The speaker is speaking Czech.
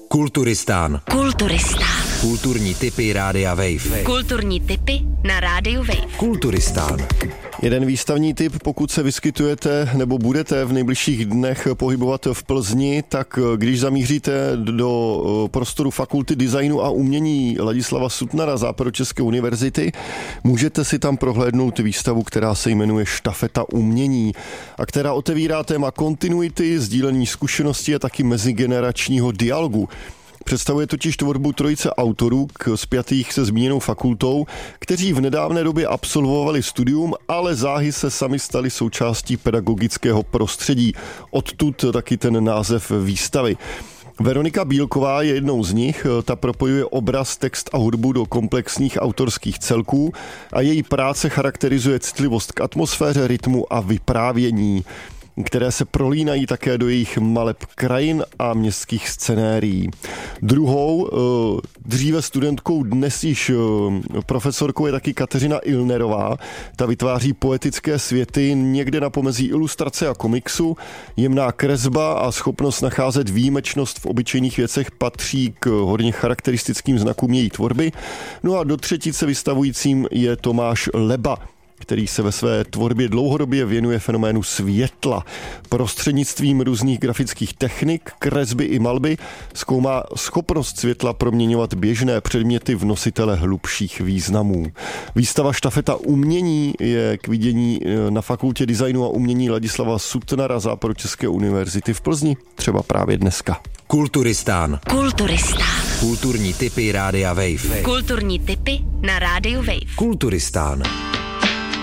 Kulturistán. Kulturní tipy Rádia Wave. Kulturní tipy na Rádiu Wave. Kulturistán. Jeden výstavní tip, pokud se vyskytujete nebo budete v nejbližších dnech pohybovat v Plzni, tak když zamíříte do prostoru Fakulty designu a umění Ladislava Sutnara Západočeské univerzity, můžete si tam prohlédnout výstavu, která se jmenuje Štafeta umění a která otevírá téma kontinuity, sdílení zkušeností a taky mezigeneračního dialogu. Představuje totiž tvorbu trojice autorů spjatých se zmíněnou fakultou, kteří v nedávné době absolvovali studium, ale záhy se sami stali součástí pedagogického prostředí. Odtud taky ten název výstavy. Veronika Bílková je jednou z nich, ta propojuje obraz, text a hudbu do komplexních autorských celků a její práce charakterizuje citlivost k atmosféře, rytmu a vyprávění, které se prolínají také do jejich maleb krajin a městských scenérií. Druhou, dříve studentkou, dnes již profesorkou je taky Kateřina Ilnerová. Ta vytváří poetické světy někde na pomezí ilustrace a komiksu. Jemná kresba a schopnost nacházet výjimečnost v obyčejných věcech patří k hodně charakteristickým znakům její tvorby. No a do třetice vystavujícím je Tomáš Leba, který se ve své tvorbě dlouhodobě věnuje fenoménu světla. Prostřednictvím různých grafických technik, kresby i malby zkoumá schopnost světla proměňovat běžné předměty v nositele hlubších významů. Výstava Štafeta umění je k vidění na Fakultě designu a umění Ladislava Sutnara Západočeské univerzity v Plzni, třeba právě dneska. Kulturistán. Kulturní Kulturní tipy Rádia Wave. Kulturní tipy na Rádiu Wave. Kulturistán.